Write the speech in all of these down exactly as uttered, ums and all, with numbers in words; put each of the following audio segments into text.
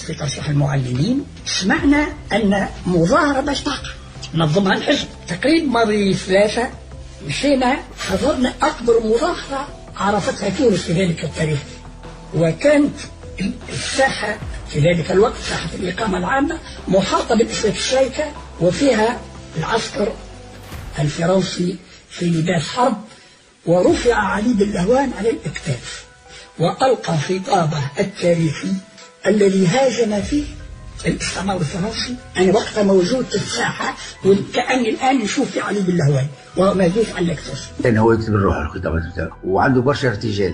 في تصريح المعلمين سمعنا أن مظاهرة باش تعقد نظمها الحزب. تقريبا ماضي ثلاثة مشينا حضرنا أكبر مظاهرة عرفتها تونس في ذلك التاريخ، وكانت الساحة في ذلك الوقت ساحة الإقامة العامة محاطة بالإسلام الشيكة، وفيها العسكر الفرنسي في لباس حرب، ورفع علي باللهوان على الأكتاف وألقى خطابه التاريخي الذي هاجم فيه الاستعمار الفرنسي. أنا وقتها موجود في الساحة وكأني الآن نشوف في علي باللهوان وهو موجود على الأكتاف. كان هو يكتب الروح الخطابات بتاعه وعنده برشا ارتجال،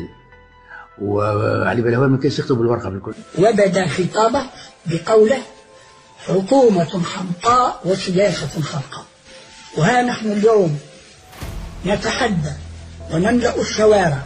وعلي باللهوان ما كانش يكتب بالورقة بالكل. وبدأ خطابه بقوله: حكومة حمقاء وسياسة خرقاء. وها نحن اليوم نتحدى ونملأ الشوارع،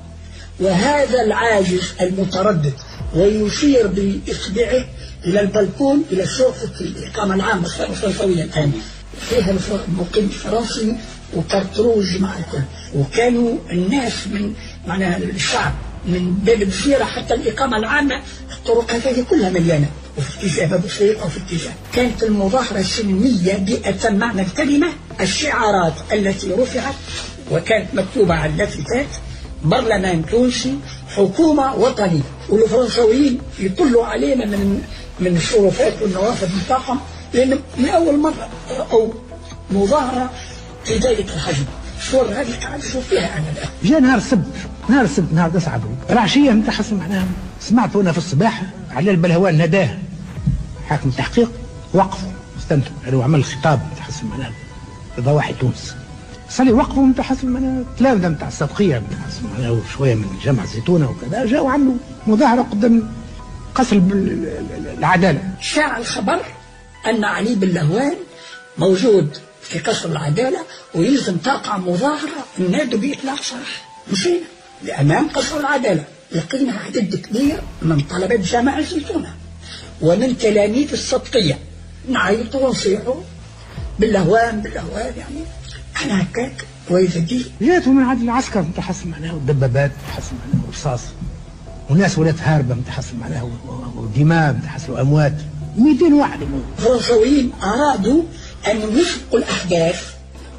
وهذا العاجز المتردد ويشير بإصبعه إلى البلكون إلى شرفة الإقامة العامة الفرنسوية الآن، فيها المقيم الفرنسي وكارتروج مع الكل، وكانوا الناس من معناها الشعب من باب الجزيرة حتى الإقامة العامة الطرقات هذه كلها مليانة، وفي اتجاه باب الصيف أو في اتجاه. كانت المظاهرة سلمية بأتم معنى الكلمة. الشعارات التي رفعت وكانت مكتوبة على اللافتات: برلمان تونسي، حكومة وطنية، والفرنساويين يطلوا علينا من من الشرفات والنوافذ بتاعهم، لأن من أول مرة أو مظاهرة في ذلك الحجم. الصور هذه قاعد نشوف فيها أنا الآن. جاء نهار السبت، نهار السبت نهار تسعة أبريل، العشية نتاع حسن معناها سمعت هنا في الصباح علي البلهوان نداه حاكم التحقيق، وقف استنتوا يعني وعمل خطاب نتاع حسن معناها لضواحي تونس. صلي وقفوا نتاع حسن معناها تلامذة نتاع الصدقية نتاع حسن معناها وشوية من جامعة زيتونة وكذا، جاوا عملوا مظاهرة قدام قصر العدالة. شاع الخبر أن علي باللهوان موجود في قصر العدالة ويلزم تقع مظاهرة نادوا بإطلاق سراح. مشينا لأمام قصر العدالة، لقينا عدد كبير من طلبة جامعة زيتونة ومن تلاميذ الصدقية نعيطوا ونصيحوا باللهوان باللهوان، يعني احنا هكاك ويزدي. جاتوا من عند العسكر نتاع حسن معناها والدبابات نتاع حسن معناها ورصاص، وناس ولات هاربة نتاع حسن معناها ودماء نتاع حسن وأموات، مئتين واحد. الفرنساويين أرادوا أن يسبقوا الأحداث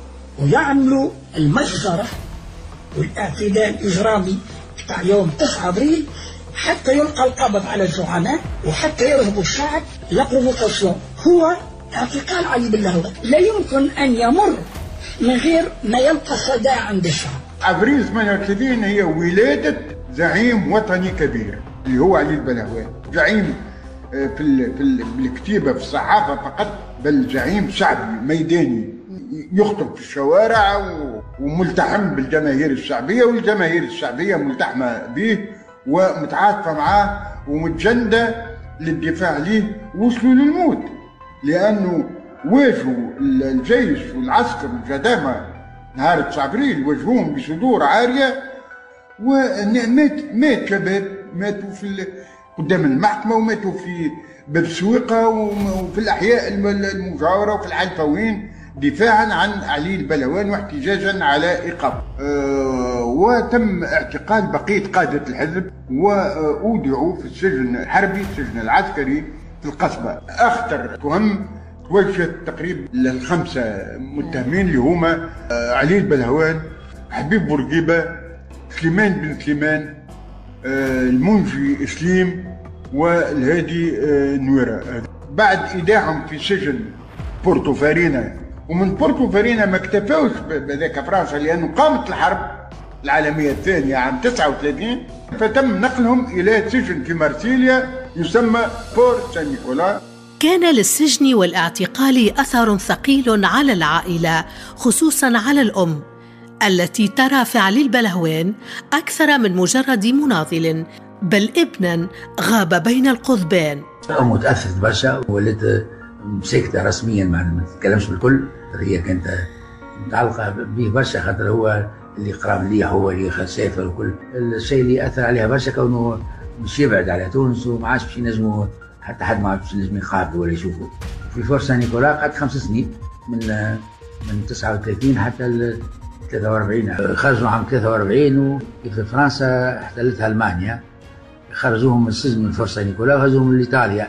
ويعملوا المجزرة والاعتداء الإجرامي بتاع يوم تسعة أبريل حتى يلقى القبض على الزعماء وحتى يرهبوا الشعب. لا بروفوكاسيون هو اعتقال علي باللهوان لا يمكن أن يمر من غير ما يلقى صدى عند الشعب. أبريل ثمانية وثلاثين هي ولادة زعيم وطني كبير اللي هو علي البلهوان، زعيم في ال في ال بالكتيبة في الصحافة فقط، بل زعيم شعبي ميداني يخطب في الشوارع وملتحم بالجماهير الشعبية، والجماهير الشعبية ملتحمة به ومتعاطفة معاه ومتجندة للدفاع عليه. وصلوا للموت لأنه واجهوا الجيش والعسكر والجدامة نهار تسعة أبريل، واجهوهم بصدور عارية، ومات مات شباب ماتوا في قدام المحكمة وماتوا في باب السويقة وفي الأحياء المجاورة وفي العلفوين دفاعا عن علي البلهوان واحتجاجا على إيقافه. أه وتم اعتقال بقية قادة الحزب وأودعوا في السجن الحربي السجن العسكري في القصبة. أخطر تهم توجهت تقريبا للخمسة متهمين اللي هما أه علي البلهوان، حبيب بورقيبة، سليمان بن سليمان، أه المنجي سليم، والهادي أه نويرة. بعد إيداعهم في سجن بورتو فارينا، ومن بورتو فارينا ما اكتفوش بذاك فرنسا لأنه قامت الحرب العالمية الثانية عام تسعة وثلاثين، فتم نقلهم إلى سجن في مارسيليا يسمى بور سان نيكولا. كان للسجن والاعتقال أثر ثقيل على العائلة، خصوصا على الأم التي ترى في علي البلهوان أكثر من مجرد مناضل، بل ابنا غاب بين القضبان. أمه تأثرت برشا وولدت مساكتة رسميا ما تتكلمش بالكل، هي كانت متعلقة به برشا خاطر هو اللي قرا مليح، هو اللي سافر وكل الشيء اللي أثر عليها برشا كونه مش يبعد على تونس وما عادش باش ينجموا حتى حد ما عادش ينجم يقابله ولا يشوفه. في بور سان نيكولا قعدت خمس سنين من من تسعة وثلاثين حتى ل ثلاثة وأربعين، خرجوا عام ثلاثة وأربعين وفي فرنسا احتلتها ألمانيا، خرجوهم من السجن من بور سان نيكولا وهزوهم لإيطاليا.